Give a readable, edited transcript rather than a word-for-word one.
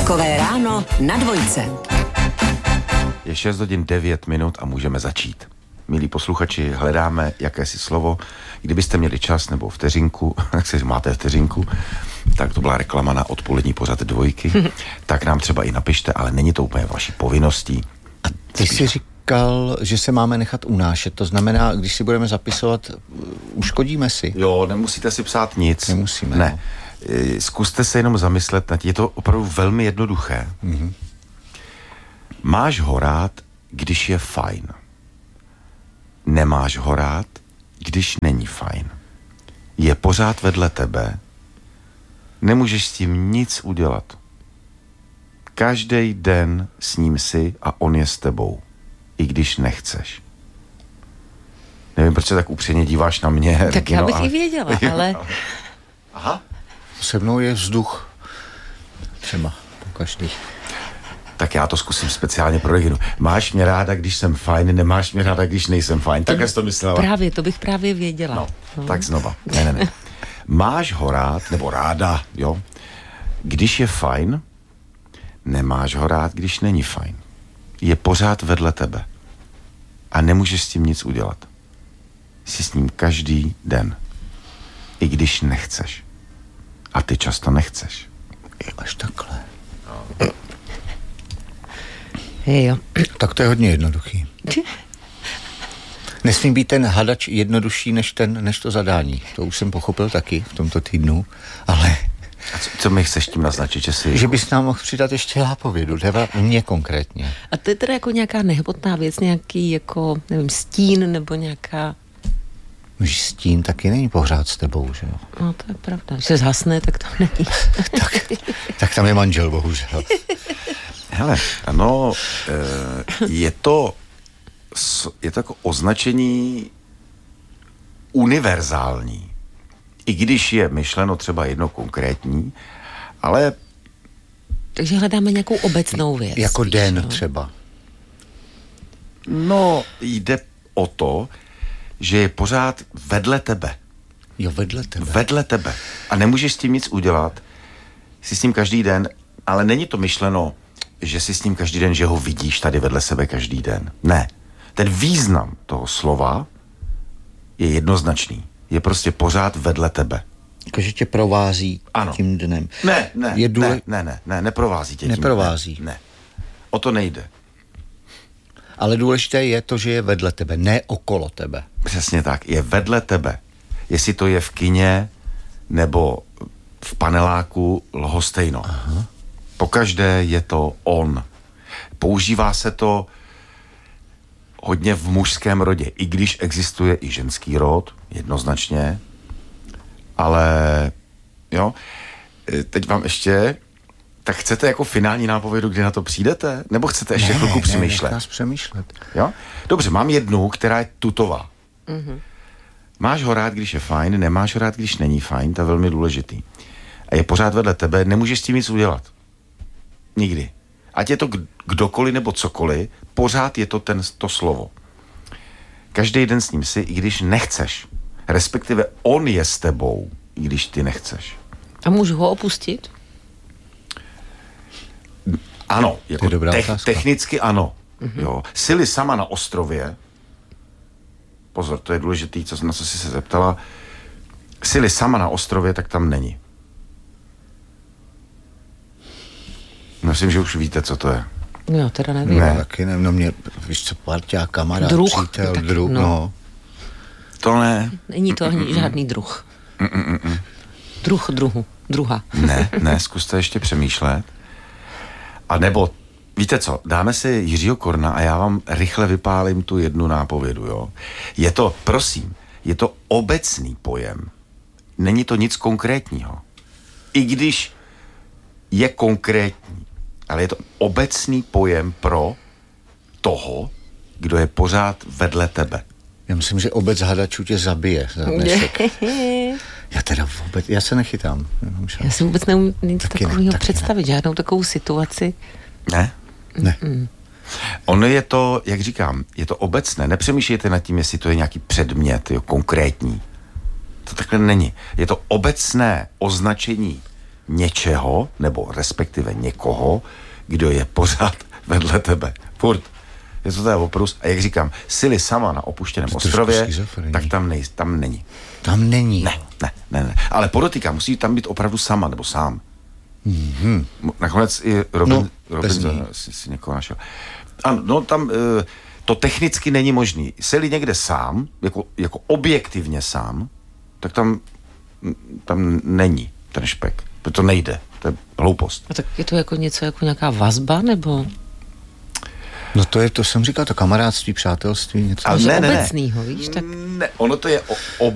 Takové ráno na dvojce. Je 6 hodin 9 minut a můžeme začít. Milí posluchači, hledáme jakési slovo. Kdybyste měli čas nebo vteřinku, jak se máte vteřinku, tak to byla reklama na odpolední pořad dvojky, tak nám třeba i napište, ale není to úplně vaší povinností. A ty jsi říkal, že se máme nechat unášet. To znamená, když si budeme zapisovat, uškodíme si. Jo, nemusíte si psát nic. Nemusíme. Ne. Zkuste se jenom zamyslet nad tím. Je to opravdu velmi jednoduché. Mm-hmm. Máš ho rád, když je fajn. Nemáš ho rád, když není fajn. Je pořád vedle tebe. Nemůžeš s tím nic udělat. Každý den s ním jsi a on je s tebou. I když nechceš. Nevím, proč se tak upřímně díváš na mě. Tak Regino, já bych i věděla, ale... Aha. Se mnou je vzduch. Třeba po každý. Tak já to zkusím speciálně pro Reginu. Máš mě ráda, když jsem fajn, nemáš mě ráda, když nejsem fajn. Tak jsi to myslela. Právě, to bych právě věděla. No, tak znova. Ne. Máš ho rád, nebo ráda, jo, když je fajn, nemáš ho rád, když není fajn. Je pořád vedle tebe. A nemůžeš s tím nic udělat. Jsi s ním každý den. I když nechceš. A ty často nechceš. Až takhle. Jo. Tak to je hodně jednoduchý. Nesmí být ten hadač jednodušší než to zadání. To už jsem pochopil taky v tomto týdnu, ale... A co mi chceš tím naznačit, že bys nám mohl přidat ještě lápovědu, teda mě konkrétně. A to je teda jako nějaká nehmotná věc, nějaký jako, nevím, stín nebo nějaká... Stín taky není pořád s tebou, že jo? No, to je pravda. Když se zhasne, tak to není. tak tam je manžel, bohužel. Hele, ano, je to jako označení univerzální. I když je myšleno třeba jedno konkrétní, ale... Takže hledáme nějakou obecnou věc. Jako víš, den no? třeba. No, jde o to, že je pořád vedle tebe. Jo, vedle tebe. Vedle tebe. A nemůžeš s tím nic udělat. Jsi s ním každý den, ale není to myšleno, že jsi s ním každý den, že ho vidíš tady vedle sebe každý den. Ne. Ten význam toho slova je jednoznačný. Je prostě pořád vedle tebe. Jakože tě provází tím dnem. Ne, neprovází tě neprovází. tím dnem. Ne. O to nejde. Ale důležité je to, že je vedle tebe, ne okolo tebe. Přesně tak, je vedle tebe. Jestli to je v kině, nebo v paneláku, lhostejno. Aha. Pokaždé je to on. Používá se to hodně v mužském rodě, i když existuje i ženský rod, jednoznačně, ale jo, teď vám ještě, tak chcete jako finální nápovědu, kdy na to přijdete? Nebo chcete ještě chvilku přemýšlet? Ne, přemýšlet. Jo? Dobře, mám jednu, která je tutová. Mm-hmm. Máš ho rád, když je fajn, nemáš ho rád, když není fajn, to je velmi důležitý. A je pořád vedle tebe, nemůžeš s tím nic udělat. Nikdy. Ať je to kdokoliv nebo cokoliv, pořád je to to slovo. Každý den s ním jsi, i když nechceš. Respektive on je s tebou, i když ty nechceš. A můžu ho opustit? Ano, jako technicky ano. Mm-hmm. Jo. Jsi sama na ostrově, pozor, to je důležitý, na co jsi se zeptala, jsi sama na ostrově, tak tam není. Myslím, že už víte, co to je. No, teda nevím. Ne, taky nevím, no mě, víš co, parťák, kamarád, přítel, druh, no. To ne. Není to ani žádný druh. Druha. Ne, zkuste ještě přemýšlet. A nebo, víte co, dáme si Jiřího Korna a já vám rychle vypálím tu jednu nápovědu, jo. Je to, prosím, je to obecný pojem. Není to nic konkrétního. I když je konkrétní, ale je to obecný pojem pro toho, kdo je pořád vedle tebe. Já myslím, že obec hadačů tě zabije za dnešek. Já se nechytám. Já si vůbec neumím nic takového představit, žádnou takovou situaci. Ne? Ne. Ono je to, jak říkám, je to obecné. Nepřemýšlejte nad tím, jestli to je nějaký předmět, jo, konkrétní. To takhle není. Je to obecné označení něčeho, nebo respektive někoho, kdo je pořád vedle tebe. Furt. Je to teda oprus. A jak říkám, Silly sama na opuštěném ostrově, tak tam není. Tam není? Ne. Ale podotýkám, musí tam být opravdu sama, nebo sám. Mm-hmm. Nakonec i Robin si někoho našel. Ano, no tam to technicky není možný. Silly někde sám, jako objektivně sám, tak tam není ten špek. To nejde. To je hloupost. A tak je to jako něco, jako nějaká vazba, nebo... No to jsem říkal, to kamarádství, přátelství, něco. Ale ne. Obecnýho, víš, tak... Ne, ono to je